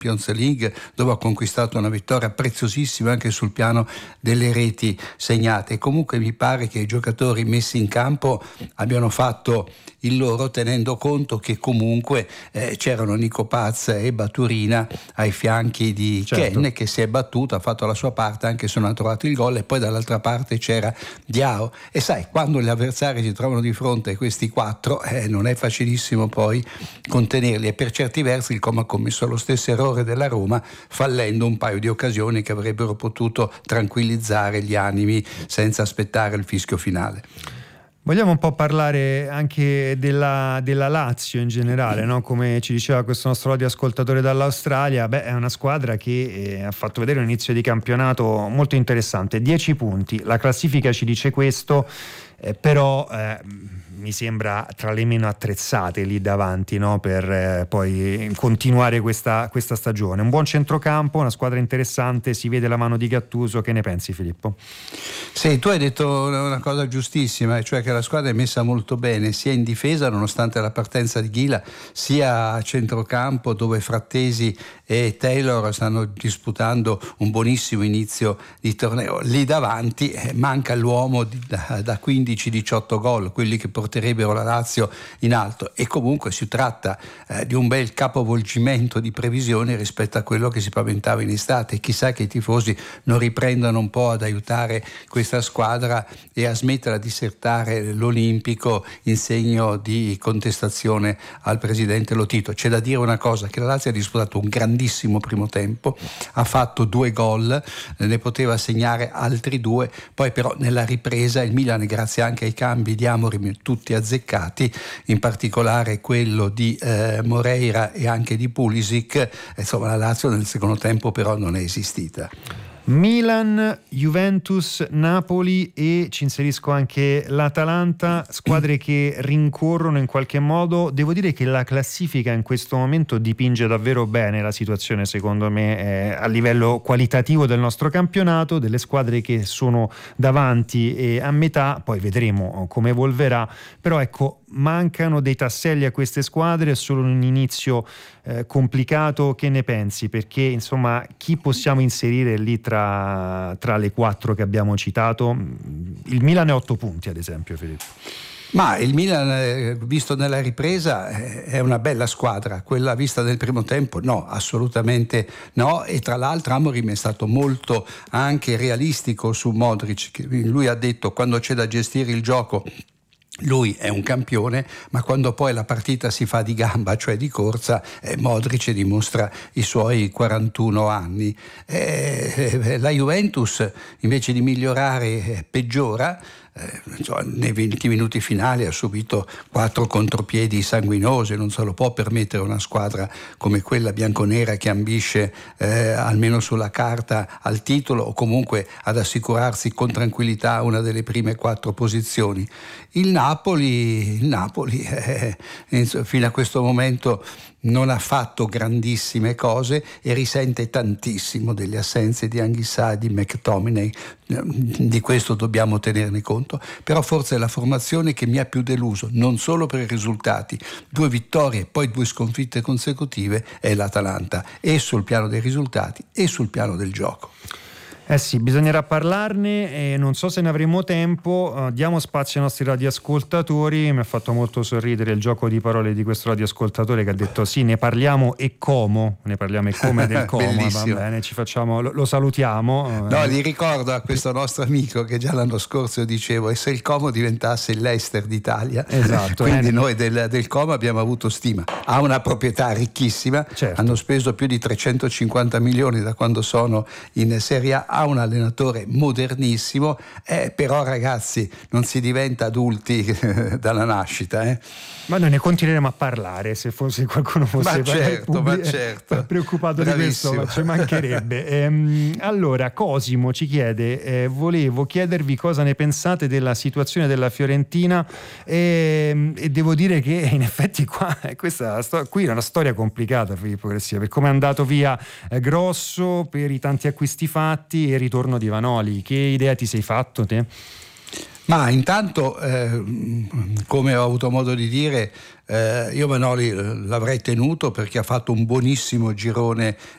Champions League, dove ha conquistato una vittoria preziosissima anche sul piano delle reti segnate. Comunque mi pare che i giocatori messi in campo abbiano fatto il loro, tenendo conto che comunque c'erano Nico Paz e Baturina ai fianchi di Ken, che si è battuto, ha fatto la sua parte anche se non ha trovato il gol, e poi dall'altra parte c'era Diao. E sai, quando gli avversari si trovano di fronte a questi quattro non è facilissimo poi contenerli, e per certi versi il Como ha commesso lo stesso errore della Roma, fallendo un paio di occasioni che avrebbero potuto tranquillizzare gli animi senza aspettare il fischio finale. Vogliamo un po' parlare anche della Lazio in generale, no? Come ci diceva questo nostro radioascoltatore dall'Australia, è una squadra che ha fatto vedere un inizio di campionato molto interessante, 10 punti, la classifica ci dice questo, però mi sembra tra le meno attrezzate lì davanti, no? Per poi continuare questa stagione. Un buon centrocampo, una squadra interessante, si vede la mano di Gattuso. Che ne pensi, Filippo? Sì, tu hai detto una cosa giustissima, cioè che la squadra è messa molto bene sia in difesa, nonostante la partenza di Ghila, sia a centrocampo, dove Frattesi e Taylor stanno disputando un buonissimo inizio di torneo. Lì davanti manca l'uomo da 15-18 gol, quelli che porterebbero la Lazio in alto, e comunque si tratta di un bel capovolgimento di previsioni rispetto a quello che si paventava in estate. Chissà che i tifosi non riprendano un po' ad aiutare questa squadra e a smettere di disertare l'Olimpico in segno di contestazione al presidente Lotito. C'è da dire una cosa, che la Lazio ha disputato un grandissimo primo tempo, ha fatto 2 gol, ne poteva segnare altri 2, poi però nella ripresa il Milan, grazie anche ai cambi di Amorim tutti azzeccati, in particolare quello di Moreira e anche di Pulisic, insomma la Lazio nel secondo tempo però non è esistita. Milan, Juventus, Napoli e ci inserisco anche l'Atalanta, squadre che rincorrono in qualche modo. Devo dire che la classifica in questo momento dipinge davvero bene la situazione, secondo me, a livello qualitativo del nostro campionato, delle squadre che sono davanti e a metà, poi vedremo come evolverà, però ecco, mancano dei tasselli a queste squadre, è solo un inizio complicato. Che ne pensi? Perché insomma, chi possiamo inserire lì tra le 4 che abbiamo citato? Il Milan è 8 punti ad esempio, Filippo. Ma il Milan, visto nella ripresa, è una bella squadra. Quella vista nel primo tempo no, assolutamente no, e tra l'altro Amorim è stato molto anche realistico su Modric. Lui ha detto: quando c'è da gestire il gioco lui è un campione, ma quando poi la partita si fa di gamba, cioè di corsa, Modric dimostra i suoi 41 anni. La Juventus invece di migliorare peggiora. Nei 20 minuti finali ha subito 4 contropiedi sanguinosi. Non se lo può permettere una squadra come quella bianconera, che ambisce almeno sulla carta al titolo, o comunque ad assicurarsi con tranquillità una delle prime 4 posizioni. Il Napoli fino a questo momento non ha fatto grandissime cose e risente tantissimo delle assenze di Anghissà e di McTominay. Di questo dobbiamo tenerne conto, però forse è la formazione che mi ha più deluso, non solo per i risultati. 2 vittorie e poi 2 sconfitte consecutive è l'Atalanta, e sul piano dei risultati e sul piano del gioco. Sì, bisognerà parlarne e non so se ne avremo tempo. Diamo spazio ai nostri radioascoltatori. Mi ha fatto molto sorridere il gioco di parole di questo radioascoltatore che ha detto: sì, ne parliamo e come del Como. Va bene, ci facciamo, lo salutiamo. No, gli ricordo a questo nostro amico che già l'anno scorso dicevo: e se il Como diventasse il Leicester d'Italia? Esatto. Quindi noi del Como abbiamo avuto stima. Ha una proprietà ricchissima, certo. Hanno speso più di 350 milioni da quando sono in Serie A. Ha un allenatore modernissimo, però ragazzi, non si diventa adulti dalla nascita. Ma noi ne continueremo a parlare, se qualcuno fosse certo. preoccupato. Bravissimo. Di questo, ma ci mancherebbe. Allora, Cosimo ci chiede: volevo chiedervi cosa ne pensate della situazione della Fiorentina, e devo dire che in effetti qui è una storia complicata, Filippo Grassia, per come è andato via Grosso, per i tanti acquisti fatti e il ritorno di Vanoli. Che idea ti sei fatto te? Ma intanto, come ho avuto modo di dire, io Vanoli l'avrei tenuto perché ha fatto un buonissimo girone